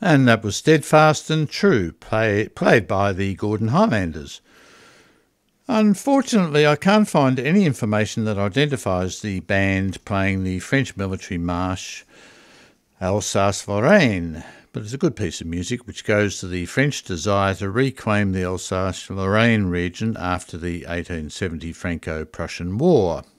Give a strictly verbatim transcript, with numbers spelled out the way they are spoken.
And that was Steadfast and True, play, played by the Gordon Highlanders. Unfortunately, I can't find any information that identifies the band playing the French military march Alsace-Lorraine, but it's a good piece of music which goes to the French desire to reclaim the Alsace-Lorraine region after the eighteen seventy Franco-Prussian War.